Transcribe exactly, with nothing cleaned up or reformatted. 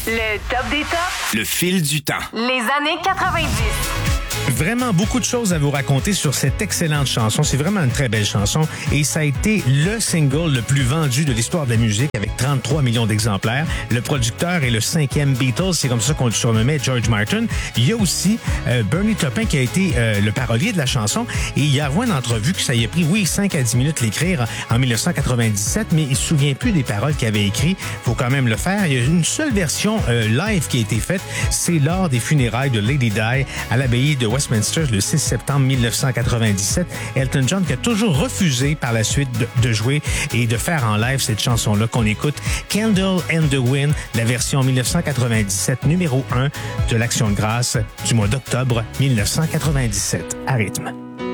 Le top des tops. Le fil du temps. Les années quatre-vingt-dix. Vraiment beaucoup de choses à vous raconter sur cette excellente chanson. C'est vraiment une très belle chanson et ça a été le single le plus vendu de l'histoire de la musique avec trente-trois millions d'exemplaires. Le producteur est le cinquième Beatles, c'est comme ça qu'on le surnommait, George Martin. Il y a aussi euh, Bernie Taupin qui a été euh, le parolier de la chanson et il y a avoué en entrevue que ça y a pris, oui, cinq à dix minutes l'écrire en dix-neuf cent quatre-vingt-dix-sept, mais il se souvient plus des paroles qu'il avait écrites. Faut quand même le faire. Il y a une seule version euh, live qui a été faite, c'est lors des funérailles de Lady Di à l'abbaye de Westminster le six septembre dix-neuf cent quatre-vingt-dix-sept. Elton John qui a toujours refusé par la suite de, de jouer et de faire en live cette chanson-là qu'on écoute, Candle and the Wind, la version dix-neuf cent quatre-vingt-dix-sept numéro un de l'Action de grâce du mois d'octobre dix-neuf cent quatre-vingt-dix-sept à rythme.